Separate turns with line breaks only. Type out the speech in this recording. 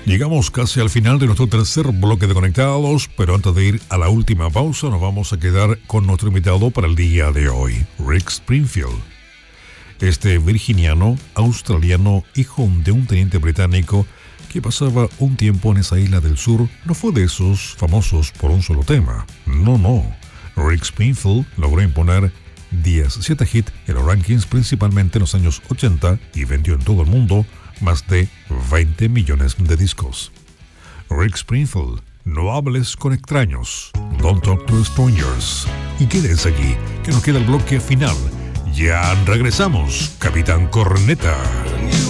Llegamos casi al final de nuestro tercer bloque de Conectados, pero antes de ir a la última pausa nos vamos a quedar con nuestro invitado para el día de hoy, Rick Springfield. Este virginiano, australiano, hijo de un teniente británico que pasaba un tiempo en esa isla del sur, no fue de esos famosos por un solo tema. No. Rick Springfield logró imponer 17 hits en los rankings, principalmente en los años 80, y vendió en todo el mundo más de 20 millones de discos. Rick Springfield, no hables con extraños, don't talk to strangers. Y quédense aquí, que nos queda el bloque final. Ya regresamos, Capitán Corneta.